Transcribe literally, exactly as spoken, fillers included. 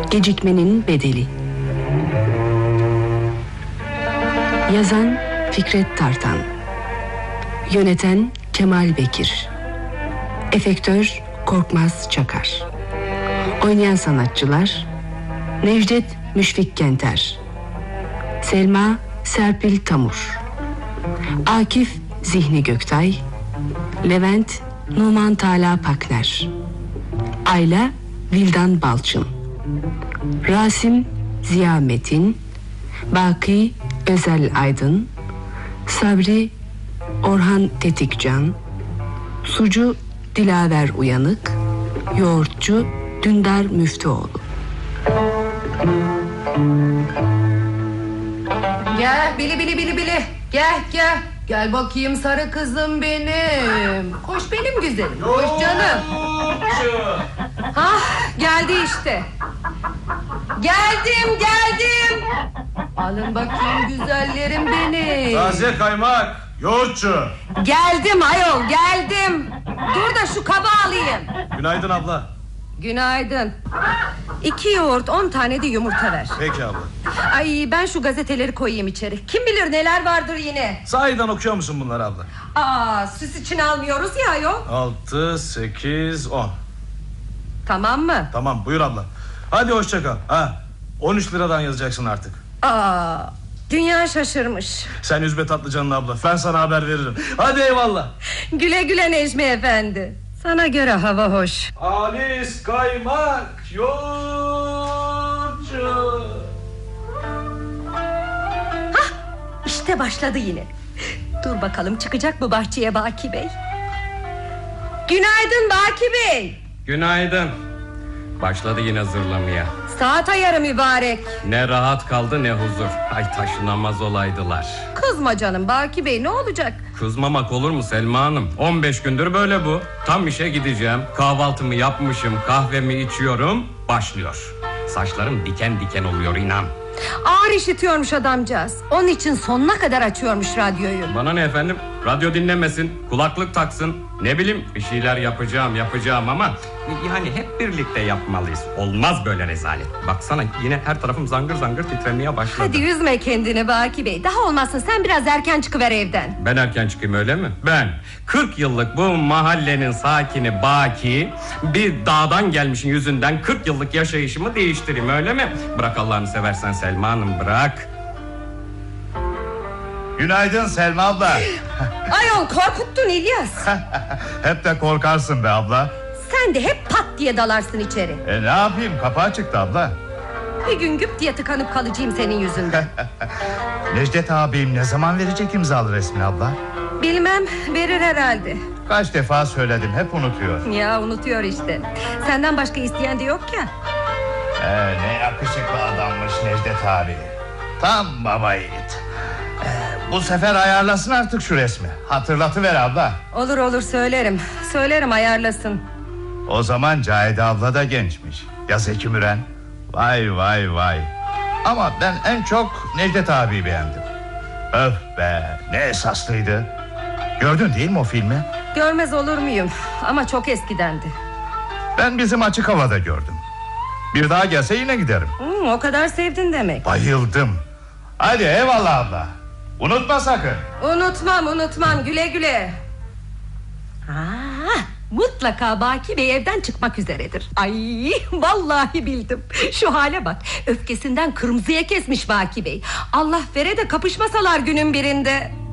Gecikmenin bedeli. Yazan Fikret Tartan, yöneten Kemal Bekir, efektör Korkmaz Çakar. Oynayan sanatçılar: Necdet Müşfik Kenter, Selma Serpil Tamur, Akif Zihni Göktay, Levent Numan Tala Pakner, Ayla Vildan Balçın, Rasim Ziya Metin, Baki Özel Aydın, Sabri Orhan Tetikcan, Sucu Dilaver Uyanık, Yoğurtçu Dündar Müftüoğlu. Gel bili bili bili bili. Gel gel. Gel bakayım sarı kızım benim. Koş benim güzelim. Koş canım. Hah, geldi işte. Geldim geldim. Alın bakayım güzellerim benim. Taze kaymak, yoğurtçu. Geldim ayol geldim. Dur da şu kabı alayım. Günaydın abla. Günaydın. İki yoğurt, on tane de yumurta ver. Peki abla. Ay, ben şu gazeteleri koyayım içeri. Kim bilir neler vardır yine. Sahiden okuyor musun bunları abla? Aa, süs için almıyoruz ya ayol. Altı, sekiz, on. Tamam mı? Tamam, buyur abla. Hadi hoşça kal. Ha, on üç liradan yazacaksın artık. Aa, dünya şaşırmış. Sen üzme tatlı canını abla. Ben sana haber veririm. Hadi eyvallah. Güle güle Necmi efendi. Sana göre hava hoş. Halis kaymak, yoğurtçu. Hah, işte başladı yine. Dur bakalım çıkacak mı bahçeye Baki Bey? Günaydın Baki Bey. Günaydın. Başladı yine zırlamaya. Saat ayarı mübarek. Ne rahat kaldı ne huzur. Ay taşınamaz olaydılar. Kızma canım Baki Bey, ne olacak? Kızmamak olur mu Selma Hanım? on beş gündür böyle bu. Tam işe gideceğim. Kahvaltımı yapmışım, kahvemi içiyorum. Başlıyor. Saçlarım diken diken oluyor inan. Ağır işitiyormuş adamcağız. Onun için sonuna kadar açıyormuş radyoyu. Bana ne efendim? Radyo dinlemesin, kulaklık taksın. Ne bileyim, bir şeyler yapacağım yapacağım ama yani hep birlikte yapmalıyız. Olmaz böyle rezalet. Baksana yine her tarafım zangır zangır titremeye başladı. Hadi üzme kendini Baki Bey. Daha olmazsa sen biraz erken çıkıver evden. Ben erken çıkayım öyle mi? Ben kırk yıllık bu mahallenin sakini Baki, bir dağdan gelmişin yüzünden kırk yıllık yaşayışımı değiştireyim öyle mi? Bırak Allah'ını seversen Selma Hanım, bırak. Günaydın Selma abla. Ayol, korkuttun İlyas. Hep de korkarsın be abla. Sen de hep pat diye dalarsın içeri. E ne yapayım, kapağı çıktı abla. Bir gün güp diye tıkanıp kalacağım senin yüzünden. Necdet abim ne zaman verecek imzalı resmini abla? Bilmem, verir herhalde. Kaç defa söyledim, hep unutuyor. Ya unutuyor işte. Senden başka isteyen de yok ya. Ee, ne yakışıklı adammış Necdet abi. Tam baba yiğit. Ee, bu sefer ayarlasın artık şu resmi. Hatırlatıver abla. Olur olur, söylerim. Söylerim, ayarlasın. O zaman Cahide abla da gençmiş. Ya Zeki Müren. Vay vay vay. Ama ben en çok Necdet abiyi beğendim. Öf be, ne esaslıydı. Gördün değil mi o filmi? Görmez olur muyum? Ama çok eskidendi. Ben bizim açık havada gördüm. Bir daha gelse yine giderim. Hmm, o kadar sevdin demek. Bayıldım. Hadi eyvallah abla. Unutma sakın. Unutmam unutmam, güle güle. Aa, mutlaka Baki Bey evden çıkmak üzeredir. Ay vallahi bildim. Şu hale bak, öfkesinden kırmızıya kesmiş Baki Bey. Allah vere de kapışmasalar günün birinde.